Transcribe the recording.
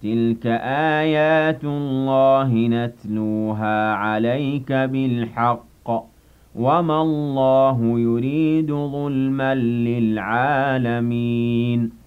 تِلْكَ آيَاتُ اللَّهِ نَتْلُوهَا عَلَيْكَ بِالْحَقِّ ۗ وَمَا اللَّهُ يُرِيدُ ظُلْمًا لِّلْعَالَمِينَ